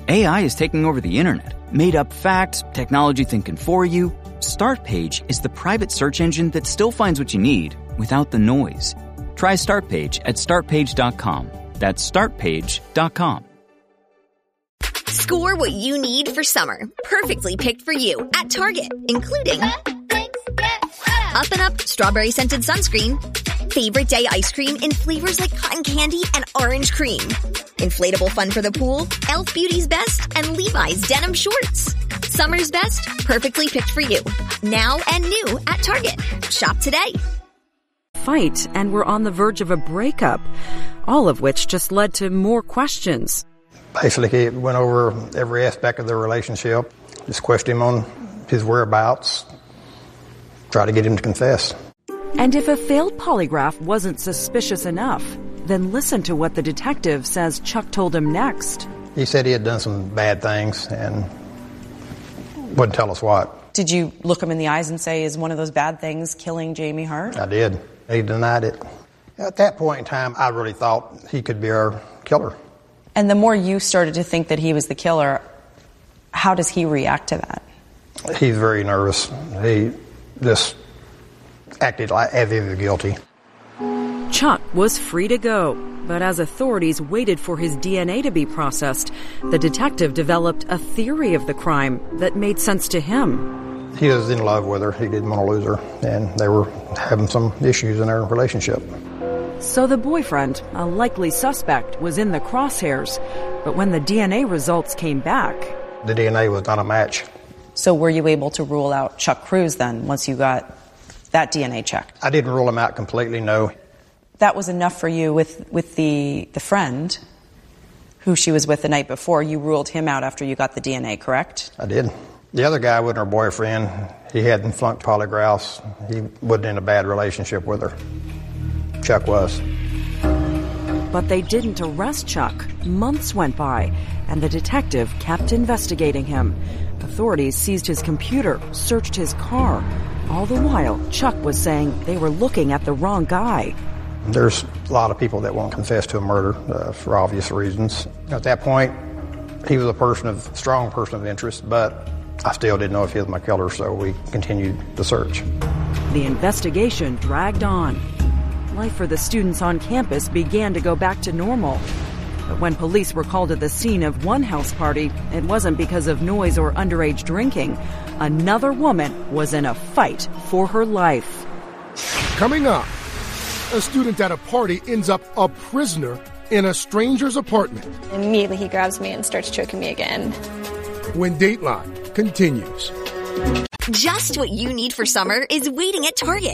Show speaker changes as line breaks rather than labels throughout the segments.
AI is taking over the internet. Made up facts, technology thinking for you. Startpage is the private search engine that still finds what you need without the noise. Try Startpage at startpage.com. That's startpage.com.
Score what you need for summer. Perfectly picked for you at Target, including Up and Up Strawberry Scented Sunscreen, Favorite Day Ice Cream in flavors like cotton candy and orange cream, Inflatable Fun for the Pool, Elf Beauty's Best, and Levi's Denim Shorts. Summer's best, perfectly picked for you. Now and new at Target. Shop today.
Fight and were on the verge of a breakup, all of which just led to more questions.
Basically, it went over every aspect of their relationship, just questioned him on his whereabouts, try to get him to confess.
And if a failed polygraph wasn't suspicious enough, then listen to what the detective says Chuck told him next.
He said he had done some bad things and wouldn't tell us what.
Did you look him in the eyes and say, is one of those bad things killing Jamie Hart?
I did. He denied it. At that point in time, I really thought he could be our killer.
And the more you started to think that he was the killer, how does he react to that?
He's very nervous. He just acted like as if he was guilty.
Chuck was free to go, but as authorities waited for his DNA to be processed, the detective developed a theory of the crime that made sense to him.
He was in love with her. He didn't want to lose her, and they were having some issues in their relationship.
So the boyfriend, a likely suspect, was in the crosshairs, but when the DNA results came back...
the DNA was not a match.
So were you able to rule out Chuck Cruz then, once you got that DNA check?
I didn't rule him out completely, no.
That was enough for you with the friend who she was with the night before. You ruled him out after you got the DNA, correct?
I did. The other guy wasn't her boyfriend. He hadn't flunked polygraphs. He wasn't in a bad relationship with her. Chuck was.
But they didn't arrest Chuck. Months went by, and the detective kept investigating him. Authorities seized his computer, searched his car. All the while, Chuck was saying they were looking at the wrong guy.
There's a lot of people that won't confess to a murder for obvious reasons. At that point, he was a strong person of interest, but I still didn't know if he was my killer, so we continued the search.
The investigation dragged on. Life for the students on campus began to go back to normal. But when police were called to the scene of one house party, it wasn't because of noise or underage drinking. Another woman was in a fight for her life.
Coming up, a student at a party ends up a prisoner in a stranger's apartment.
Immediately he grabs me and starts choking me again.
When Dateline continues.
Just what you need for summer is waiting at Target.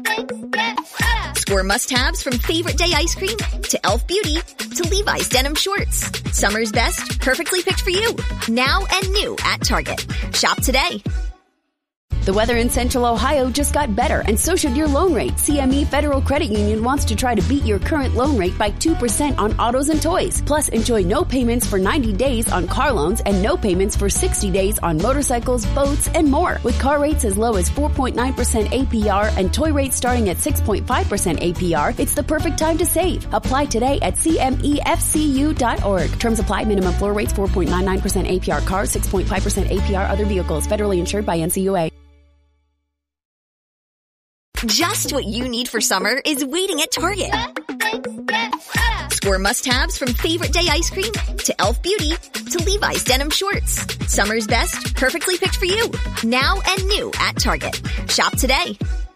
Score must-haves from Favorite Day Ice Cream to Elf Beauty to Levi's Denim Shorts. Summer's best, perfectly picked for you. Now and new at Target. Shop today.
The weather in Central Ohio just got better, and so should your loan rate. CME Federal Credit Union wants to try to beat your current loan rate by 2% on autos and toys. Plus, enjoy no payments for 90 days on car loans and no payments for 60 days on motorcycles, boats, and more. With car rates as low as 4.9% APR and toy rates starting at 6.5% APR, it's the perfect time to save. Apply today at CMEFCU.org. Terms apply. Minimum floor rates 4.99% APR cars, 6.5% APR other vehicles. Federally insured by NCUA.
Just what you need for summer is waiting at Target. Score must-haves from Favorite Day Ice Cream to Elf Beauty to Levi's Denim Shorts. Summer's best, perfectly picked for you. Now and new at Target. Shop today.